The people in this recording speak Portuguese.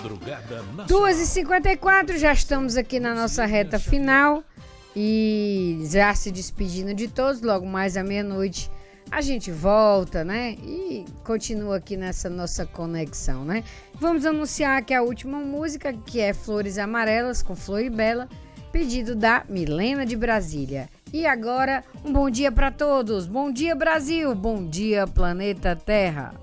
2h54, já estamos aqui na nossa reta final e já se despedindo de todos. Logo mais à meia-noite a gente volta, né? E continua aqui nessa nossa conexão, né? Vamos anunciar que a última música, que é Flores Amarelas, com Floribela, pedido da Milena de Brasília. E agora, um bom dia para todos. Bom dia, Brasil. Bom dia, planeta Terra.